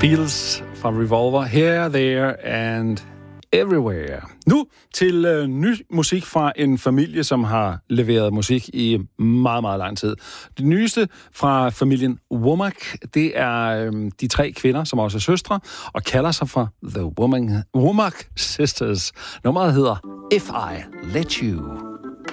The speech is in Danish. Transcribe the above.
Beatles fra Revolver. Here, there and everywhere. Nu til ny musik fra en familie, som har leveret musik i meget, meget lang tid. Det nyeste fra familien Womack, det er de 3 kvinder, som også er søstre, og kalder sig for The Womack Sisters. Nummeret hedder If I Let You.